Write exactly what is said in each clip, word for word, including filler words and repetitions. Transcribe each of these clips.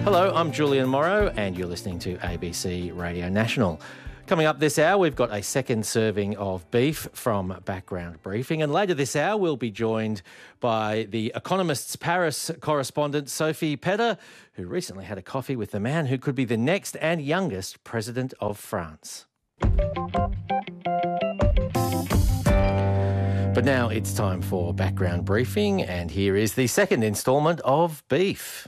Hello, I'm Julian Morrow and you're listening to A B C Radio National. Coming up this hour, we've got a second serving of beef from Background Briefing. And later this hour, we'll be joined by The Economist's Paris correspondent, Sophie Pedder, who recently had a coffee with the man who could be the next and youngest president of France. But now it's time for Background Briefing, and here is the second instalment of Beef.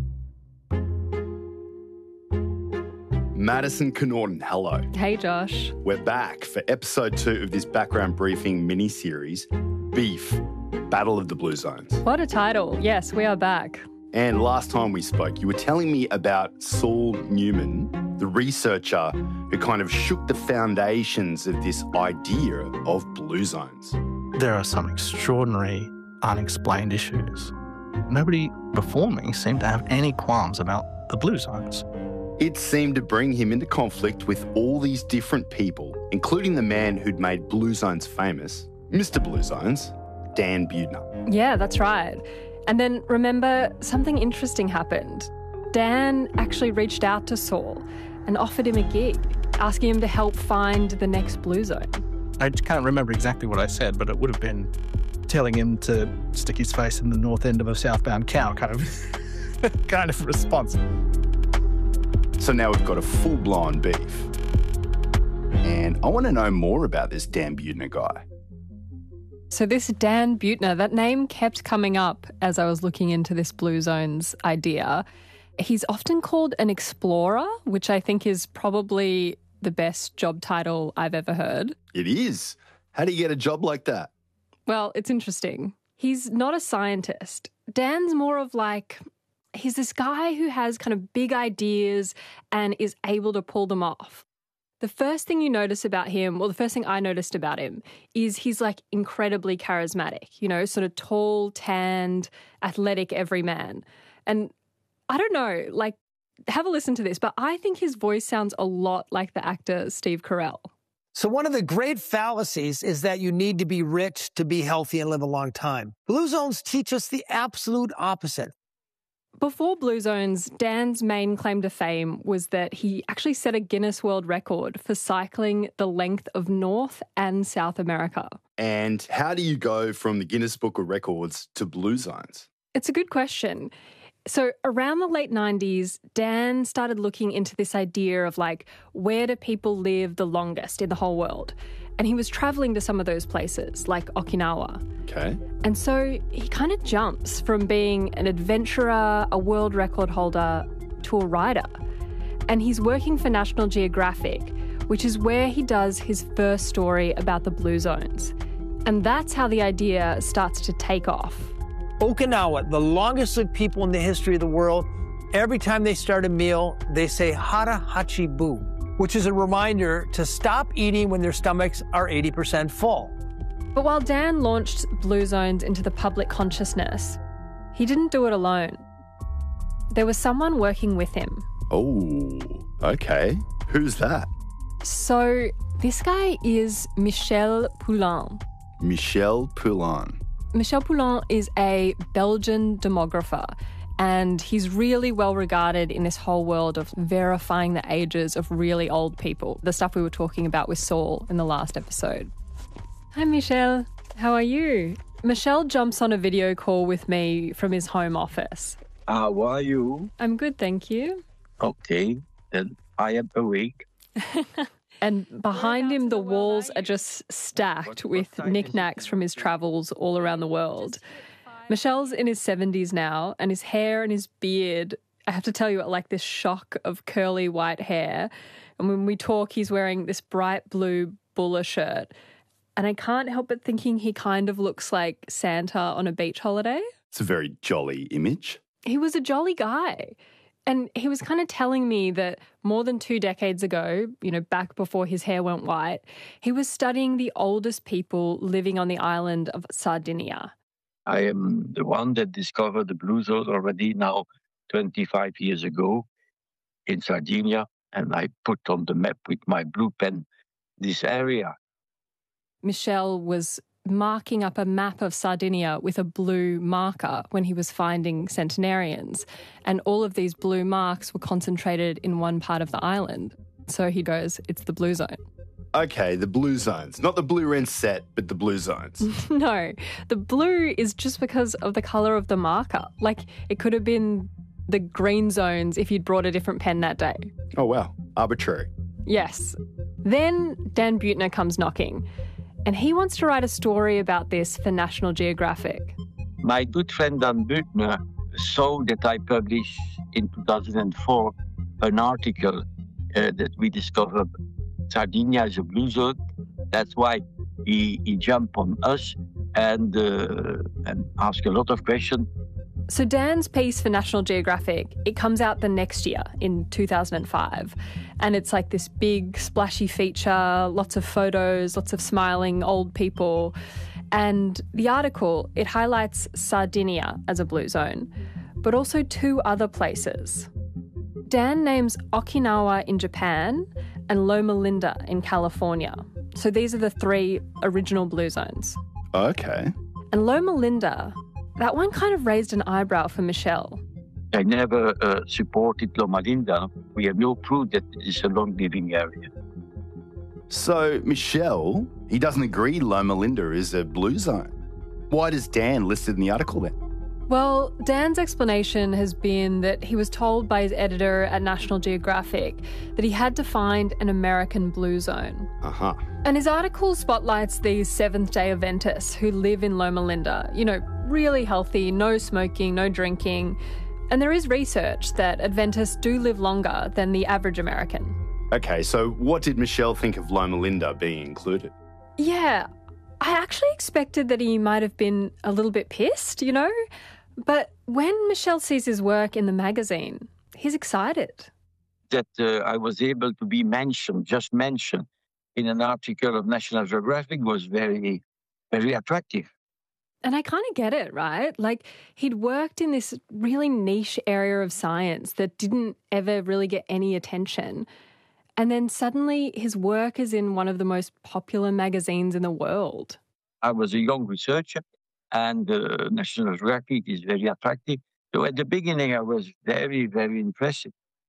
Madison Connaughton, hello. Hey, Josh. We're back for episode two of this Background Briefing mini-series, Beef, Battle of the Blue Zones. What a title. Yes, we are back. And last time we spoke, you were telling me about Saul Newman, the researcher who kind of shook the foundations of this idea of blue zones. There are some extraordinary unexplained issues. Nobody before me seemed to have any qualms about the blue zones. It seemed to bring him into conflict with all these different people, including the man who'd made blue zones famous, Mister Blue Zones, Dan Buettner. Yeah, that's right. And then remember, something interesting happened. Dan actually reached out to Saul and offered him a gig, asking him to help find the next blue zone. I can't remember exactly what I said, but it would have been telling him to stick his face in the north end of a southbound cow kind of, kind of response. So now we've got a full-blown beef. And I want to know more about this Dan Buettner guy. So this Dan Buettner, that name kept coming up as I was looking into this Blue Zones idea. He's often called an explorer, which I think is probably the best job title I've ever heard. It is. How do you get a job like that? Well, it's interesting. He's not a scientist. Dan's more of like... He's this guy who has kind of big ideas and is able to pull them off. The first thing you notice about him, well, the first thing I noticed about him is he's like incredibly charismatic, you know, sort of tall, tanned, athletic everyman. And I don't know, like, have a listen to this, but I think his voice sounds a lot like the actor Steve Carell. So one of the great fallacies is that you need to be rich to be healthy and live a long time. Blue zones teach us the absolute opposite. Before Blue Zones, Dan's main claim to fame was that he actually set a Guinness World Record for cycling the length of North and South America. And how do you go from the Guinness Book of Records to blue zones? It's a good question. So around the late nineties, Dan started looking into this idea of like, where do people live the longest in the whole world? And he was travelling to some of those places, like Okinawa. Okay. And so he kind of jumps from being an adventurer, a world record holder, to a writer. And he's working for National Geographic, which is where he does his first story about the blue zones. And that's how the idea starts to take off. Okinawa, the longest lived people in the history of the world, every time they start a meal, they say hara hachi bu, which is a reminder to stop eating when their stomachs are eighty percent full. But while Dan launched Blue Zones into the public consciousness, he didn't do it alone. There was someone working with him. Oh, okay. Who's that? So this guy is Michel Poulain. Michel Poulain. Michel Poulain is a Belgian demographer, and he's really well regarded in this whole world of verifying the ages of really old people, the stuff we were talking about with Saul in the last episode. Hi, Michel. How are you? Michel jumps on a video call with me from his home office. How are you? I'm good, thank you. Okay, then I am awake. And behind him, the walls are just stacked with knickknacks from his travels all around the world. Michel's in his seventies now, and his hair and his beard, I have to tell you, are like this shock of curly white hair. And when we talk, he's wearing this bright blue bowler shirt. And I can't help but thinking he kind of looks like Santa on a beach holiday. It's a very jolly image. He was a jolly guy. And he was kind of telling me that more than two decades ago, you know, back before his hair went white, he was studying the oldest people living on the island of Sardinia. I am the one that discovered the blue zones already now twenty-five years ago in Sardinia, and I put on the map with my blue pen this area. Michel was marking up a map of Sardinia with a blue marker when he was finding centenarians. And all of these blue marks were concentrated in one part of the island. So he goes, it's the blue zone. Okay, the blue zones. Not the blue ren set, but the blue zones. No, the blue is just because of the colour of the marker. Like, it could have been the green zones if you'd brought a different pen that day. Oh, wow. Arbitrary. Yes. Then Dan Buettner comes knocking, and he wants to write a story about this for National Geographic. My good friend Dan Buettner saw that I published in two thousand four an article uh, that we discovered Sardinia is a blue zone. That's why he, he jumped on us and, uh, and asked a lot of questions. So Dan's piece for National Geographic, it comes out the next year in two thousand five. And it's like this big splashy feature, lots of photos, lots of smiling old people. And the article, it highlights Sardinia as a blue zone, but also two other places. Dan names Okinawa in Japan and Loma Linda in California. So these are the three original blue zones. Okay. And Loma Linda, that one kind of raised an eyebrow for Michel. I never uh, supported Loma Linda. We have no proof that it's a long-living area. So, Michel, he doesn't agree Loma Linda is a blue zone. Why does Dan list it in the article then? Well, Dan's explanation has been that he was told by his editor at National Geographic that he had to find an American blue zone. Uh-huh. And his article spotlights these Seventh-day Adventists who live in Loma Linda. You know, really healthy, no smoking, no drinking. And there is research that Adventists do live longer than the average American. Okay, so what did Michel think of Loma Linda being included? Yeah, I actually expected that he might have been a little bit pissed, you know? But when Michel sees his work in the magazine, he's excited. That uh, I was able to be mentioned, just mentioned, in an article of National Geographic was very, very attractive. And I kind of get it, right? Like, he'd worked in this really niche area of science that didn't ever really get any attention. And then suddenly his work is in one of the most popular magazines in the world. I was a young researcher, and uh, National Geographic is very attractive. So at the beginning, I was very, very impressed.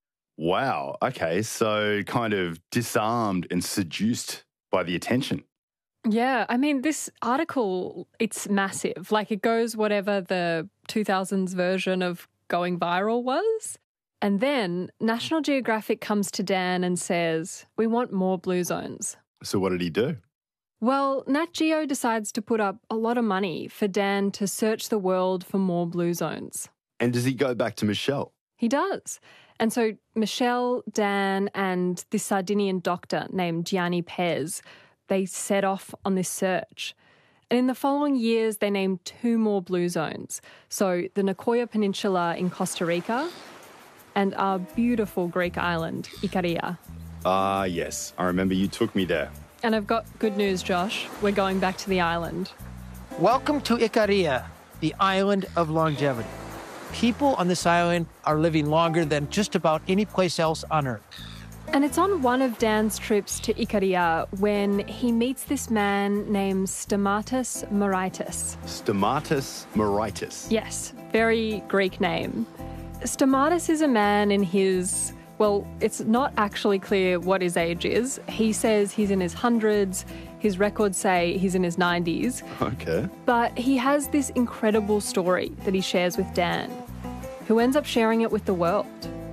Wow. Okay, so kind of disarmed and seduced by the attention. Yeah, I mean, this article, it's massive. Like, it goes whatever the two thousands version of going viral was. And then National Geographic comes to Dan and says, we want more blue zones. So what did he do? Well, Nat Geo decides to put up a lot of money for Dan to search the world for more blue zones. And does he go back to Michel? He does. And so Michel, Dan, and this Sardinian doctor named Gianni Pez, they set off on this search. And in the following years, they named two more blue zones. So the Nicoya Peninsula in Costa Rica and our beautiful Greek island, Ikaria. Ah, yes. I remember you took me there. And I've got good news, Josh. We're going back to the island. Welcome to Ikaria, the island of longevity. People on this island are living longer than just about any place else on Earth. And it's on one of Dan's trips to Ikaria when he meets this man named Stamatis Moraitis. Stamatis Moraitis. Yes, very Greek name. Stamatis is a man in his, well, it's not actually clear what his age is. He says he's in his hundreds. His records say he's in his nineties. Okay. But he has this incredible story that he shares with Dan, who ends up sharing it with the world.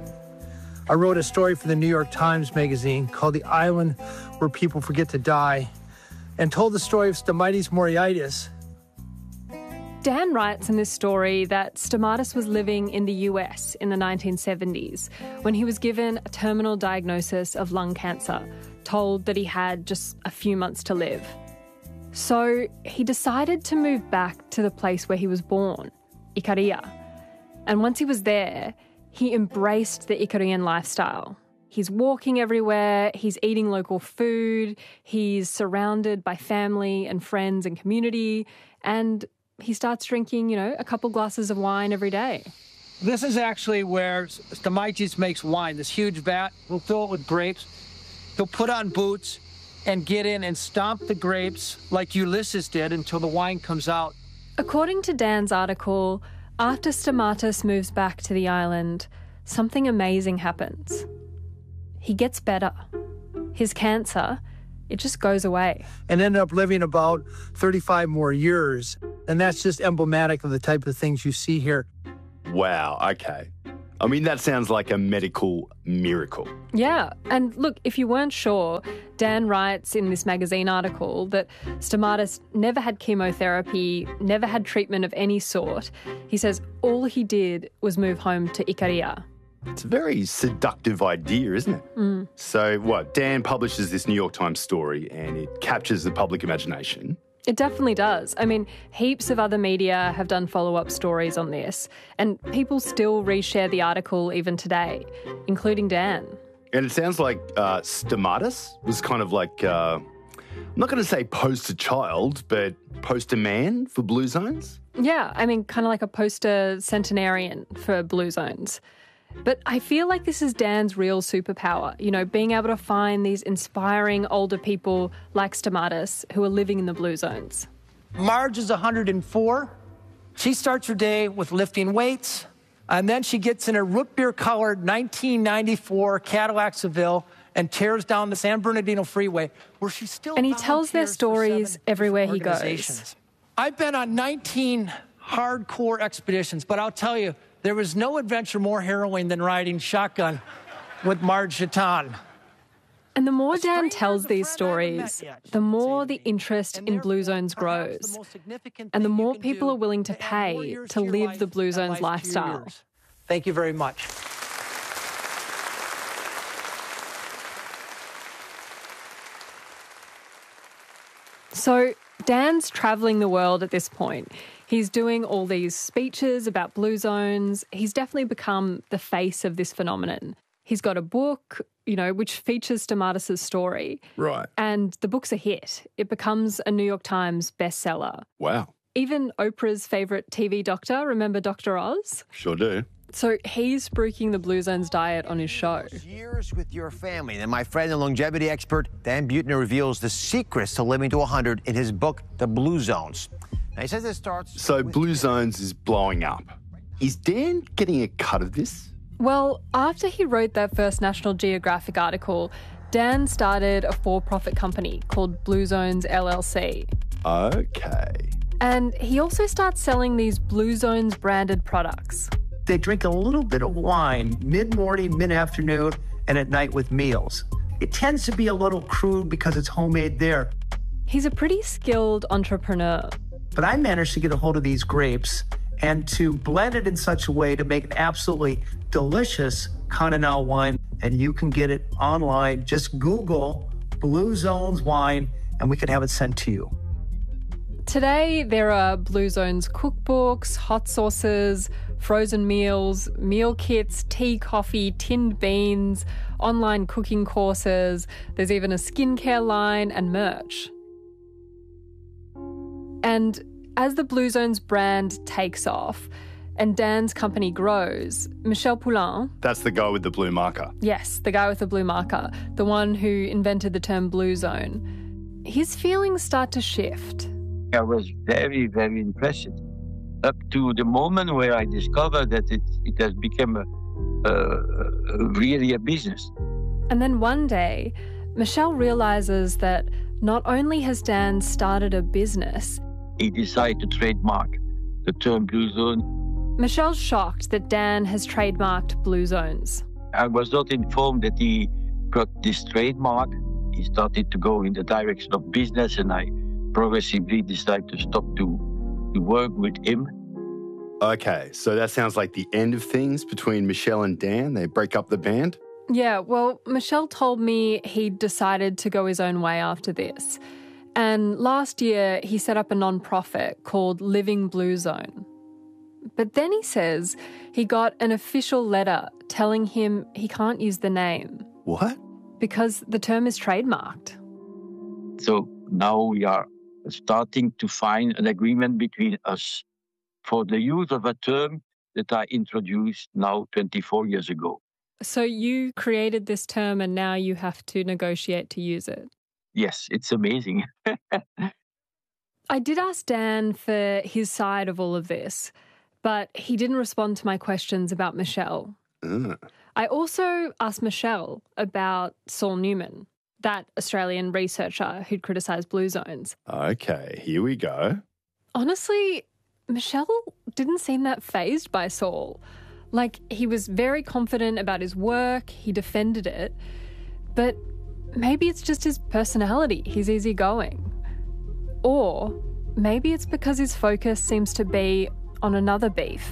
I wrote a story for the New York Times magazine called The Island Where People Forget to Die and told the story of Stamatis Moraitis. Dan writes in this story that Stamatis was living in the U S in the nineteen seventies when he was given a terminal diagnosis of lung cancer, told that he had just a few months to live. So he decided to move back to the place where he was born, Ikaria. And once he was there, he embraced the Ikarian lifestyle. He's walking everywhere, he's eating local food, he's surrounded by family and friends and community, and he starts drinking, you know, a couple glasses of wine every day. This is actually where Stamatis makes wine, this huge vat. We'll fill it with grapes. He'll put on boots, and get in and stomp the grapes like Ulysses did until the wine comes out. According to Dan's article, after Stamatis moves back to the island, something amazing happens. He gets better. His cancer, it just goes away. And ended up living about thirty-five more years. And that's just emblematic of the type of things you see here. Wow, okay. I mean, that sounds like a medical miracle. Yeah, and look, if you weren't sure, Dan writes in this magazine article that Stamatis never had chemotherapy, never had treatment of any sort. He says all he did was move home to Ikaria. It's a very seductive idea, isn't it? Mm. So what, Dan publishes this New York Times story and it captures the public imagination. It definitely does. I mean, heaps of other media have done follow-up stories on this, and people still reshare the article even today, including Dan. And it sounds like uh, Stamatis was kind of like, uh, I'm not going to say poster child, but poster man for Blue Zones? Yeah, I mean, kind of like a poster centenarian for Blue Zones. But I feel like this is Dan's real superpower, you know, being able to find these inspiring older people like Stamatis who are living in the Blue Zones. Marge is one hundred four. She starts her day with lifting weights, and then she gets in a root beer-colored nineteen ninety-four Cadillac Seville and tears down the San Bernardino Freeway, where she still And he tells their volunteers for stories seven everywhere he different goes. organizations. I've been on nineteen hardcore expeditions, but I'll tell you, there was no adventure more harrowing than riding shotgun with Marge Chaton. And the more Dan tells these stories, the more the interest in Blue Zones grows. And the more people are willing to pay to live the Blue Zones lifestyle. Thank you very much. So Dan's travelling the world at this point. He's doing all these speeches about Blue Zones. He's definitely become the face of this phenomenon. He's got a book, you know, which features Stamatis' story. Right. And the book's a hit. It becomes a New York Times bestseller. Wow. Even Oprah's favourite T V doctor, remember Doctor Oz? Sure do. So he's spruiking the Blue Zones diet on his show. Years with your family. And my friend and longevity expert, Dan Buettner, reveals the secrets to living to one hundred in his book, The Blue Zones. Now, he says it starts... So Blue Zones is blowing up. Is Dan getting a cut of this? Well, after he wrote that first National Geographic article, Dan started a for-profit company called Blue Zones L L C. Okay. And he also starts selling these Blue Zones branded products. They drink a little bit of wine mid-morning, mid-afternoon, and at night with meals. It tends to be a little crude because it's homemade there. He's a pretty skilled entrepreneur. But I managed to get a hold of these grapes and to blend it in such a way to make an absolutely delicious Cannonau wine. And you can get it online. Just Google Blue Zones wine, and we can have it sent to you. Today, there are Blue Zones cookbooks, hot sauces, frozen meals, meal kits, tea, coffee, tinned beans, online cooking courses. There's even a skincare line and merch. And as the Blue Zones brand takes off and Dan's company grows, Michel Poulain... That's the guy with the blue marker. Yes, the guy with the blue marker, the one who invented the term Blue Zone. His feelings start to shift. I was very, very impressed up to the moment where I discovered that it, it has become a, a, a really a business. And then one day, Michel realises that not only has Dan started a business... He decided to trademark the term Blue Zone. Michel's shocked that Dan has trademarked Blue Zones. I was not informed that he got this trademark. He started to go in the direction of business, and I progressively decided to stop to, to work with him. Okay, so that sounds like the end of things between Michel and Dan. They break up the band? Yeah, well, Michel told me he'd decided to go his own way after this. And last year, he set up a non-profit called Living Blue Zone. But then he says he got an official letter telling him he can't use the name. What? Because the term is trademarked. So now we are starting to find an agreement between us for the use of a term that I introduced now twenty-four years ago. So you created this term and now you have to negotiate to use it? yes, it's amazing. I did ask Dan for his side of all of this, but he didn't respond to my questions about Michelle. Uh. I also asked Michelle about Saul Newman, that Australian researcher who'd criticised blue zones. Okay, here we go. Honestly, Michelle didn't seem that fazed by Saul. Like, he was very confident about his work, he defended it, but maybe it's just his personality, he's easygoing. Or maybe it's because his focus seems to be on another beef.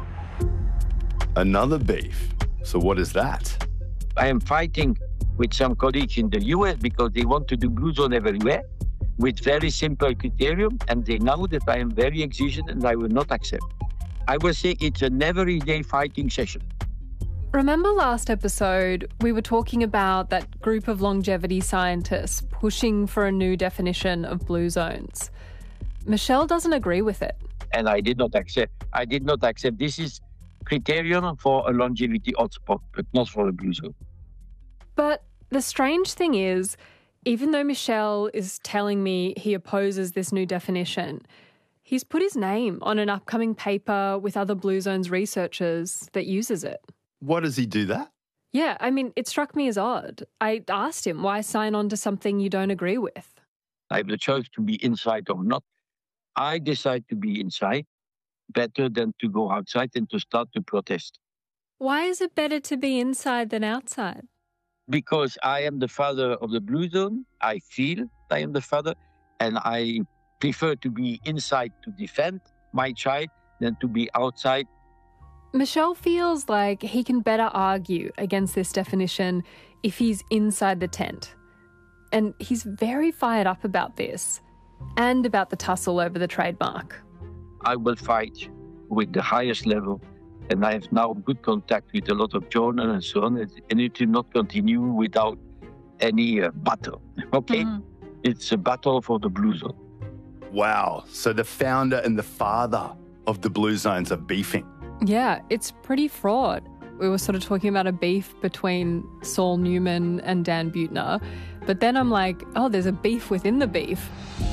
Another beef? So what is that? I am fighting with some colleagues in the U S because they want to do blue zone everywhere with very simple criterion, and they know that I am very exigent and I will not accept. I will say it's an everyday fighting session. Remember last episode, we were talking about that group of longevity scientists pushing for a new definition of blue zones. Michelle doesn't agree with it. And I did not accept. I did not accept. This is criterion for a longevity hotspot, but not for a blue zone. But the strange thing is, even though Michelle is telling me he opposes this new definition, he's put his name on an upcoming paper with other blue zones researchers that uses it. Why does he do that? Yeah, I mean, it struck me as odd. I asked him, why sign on to something you don't agree with? I have the choice to be inside or not. I decide to be inside, better than to go outside and to start to protest. Why is it better to be inside than outside? Because I am the father of the blue zone. I feel I am the father, and I prefer to be inside to defend my child than to be outside. Michelle feels like he can better argue against this definition if he's inside the tent. And he's very fired up about this and about the tussle over the trademark. I will fight with the highest level, and I have now good contact with a lot of journals and so on, and it will not continue without any uh, battle. Okay? Mm. It's a battle for the blue zone. Wow. So the founder and the father of the blue zones are beefing. Yeah, it's pretty fraught. We were sort of talking about a beef between Saul Newman and Dan Buettner, but then I'm like, oh, there's a beef within the beef.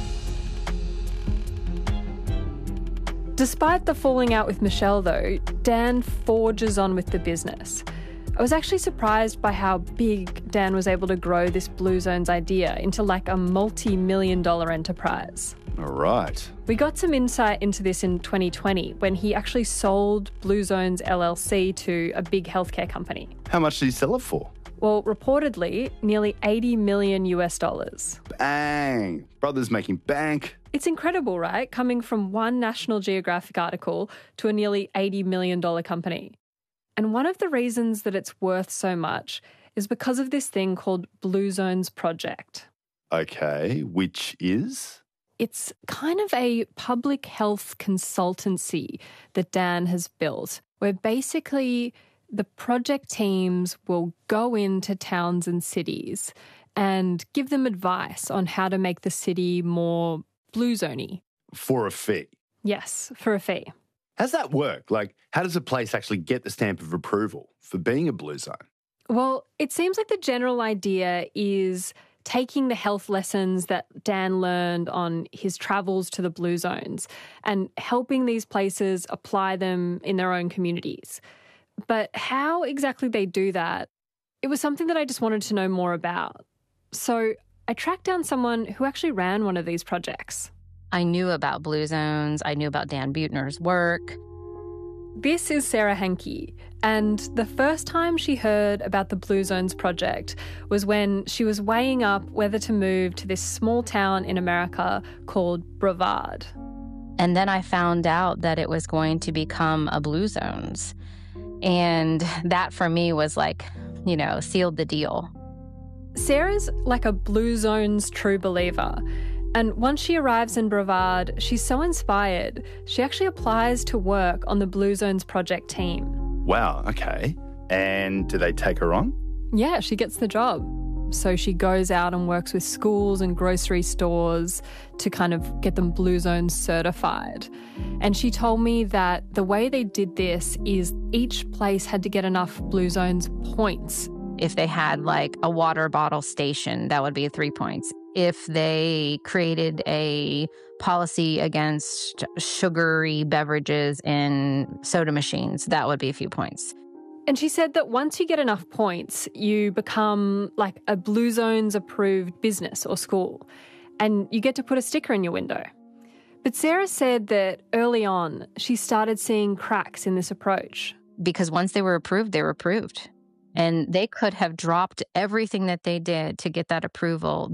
Despite the falling out with Michelle, though, Dan forges on with the business. I was actually surprised by how big Dan was able to grow this Blue Zones idea into like a multi-million dollar enterprise. All right. We got some insight into this in twenty twenty when he actually sold Blue Zones L L C to a big healthcare company. How much did he sell it for? Well, reportedly, nearly eighty million US dollars. Bang! Brothers making bank. It's incredible, right? Coming from one National Geographic article to a nearly eighty million dollars company. And one of the reasons that it's worth so much is because of this thing called Blue Zones Project. Okay, which is? It's kind of a public health consultancy that Dan has built, where basically the project teams will go into towns and cities and give them advice on how to make the city more blue zoney. For a fee? Yes, for a fee. How's that work? Like, how does a place actually get the stamp of approval for being a blue zone? Well, it seems like the general idea is taking the health lessons that Dan learned on his travels to the blue zones and helping these places apply them in their own communities. But how exactly they do that, it was something that I just wanted to know more about. So I tracked down someone who actually ran one of these projects. I knew about Blue Zones. I knew about Dan Buettner's work. This is Sarah Henke, and the first time she heard about the Blue Zones project was when she was weighing up whether to move to this small town in America called Brevard. And then I found out that it was going to become a Blue Zones. And that for me was like, you know, sealed the deal. Sarah's like a Blue Zones true believer. And once she arrives in Brevard, she's so inspired, she actually applies to work on the Blue Zones project team. Wow, okay. And do they take her on? Yeah, she gets the job. So she goes out and works with schools and grocery stores to kind of get them Blue Zones certified. And she told me that the way they did this is each place had to get enough Blue Zones points. If they had like a water bottle station, that would be three points. if they created a policy against sugary beverages in soda machines, that would be a few points. And she said that once you get enough points, you become like a Blue Zones approved business or school, and you get to put a sticker in your window. But Sarah said that early on, she started seeing cracks in this approach. Because once they were approved, they were approved. And they could have dropped everything that they did to get that approval.